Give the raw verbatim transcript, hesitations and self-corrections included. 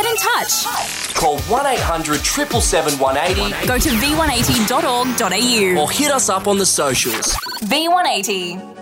in touch. Call one eight hundred seven seven seven one eight zero. Go to v one eighty dot org dot a u Or hit us up on the socials. V one eighty.